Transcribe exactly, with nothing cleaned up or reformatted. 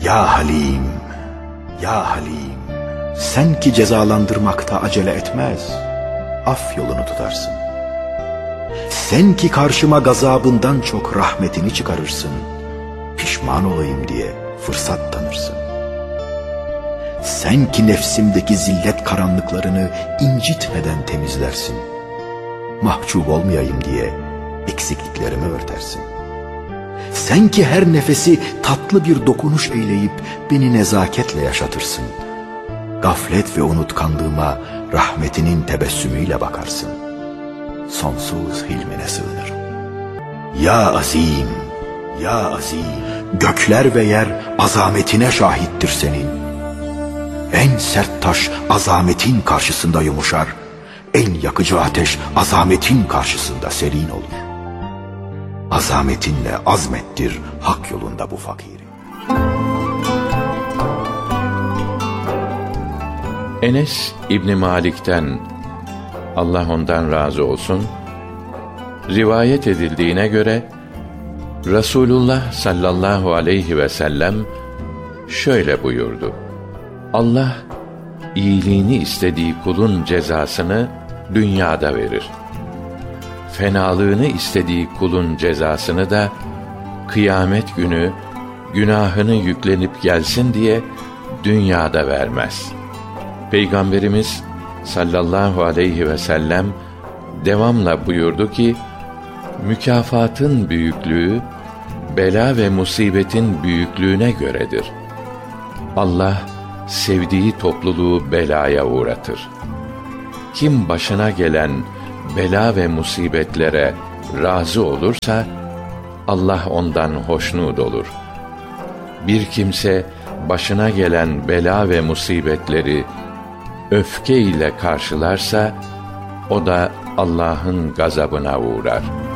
Ya Halim, ya Halim, sen ki cezalandırmakta acele etmez, af yolunu tutarsın. Sen ki karşıma gazabından çok rahmetini çıkarırsın, pişman olayım diye fırsat tanırsın. Sen ki nefsimdeki zillet karanlıklarını incitmeden temizlersin, mahcup olmayayım diye eksikliklerimi örtersin. Sen ki her nefesi tatlı bir dokunuş eyleyip beni nezaketle yaşatırsın, gaflet ve unutkanlığıma rahmetinin tebessümüyle bakarsın. Sonsuz hilmine sığınırım. Ya azim, ya azim, gökler ve yer azametine şahittir senin. En sert taş azametin karşısında yumuşar, en yakıcı ateş azametin karşısında serin olur. Azametinle azmettir hak yolunda bu fakiri. Enes İbni Malik'ten, Allah ondan razı olsun, rivayet edildiğine göre Resulullah sallallahu aleyhi ve sellem şöyle buyurdu: Allah iyiliğini istediği kulun cezasını dünyada verir. Fenalığını istediği kulun cezasını da kıyamet günü günahını yüklenip gelsin diye dünyada vermez. Peygamberimiz sallallahu aleyhi ve sellem devamla buyurdu ki, mükafatın büyüklüğü bela ve musibetin büyüklüğüne göredir. Allah sevdiği topluluğu belaya uğratır. Kim başına gelen bela ve musibetlere razı olursa Allah ondan hoşnut olur. Bir kimse başına gelen bela ve musibetleri öfke ile karşılarsa o da Allah'ın gazabına uğrar.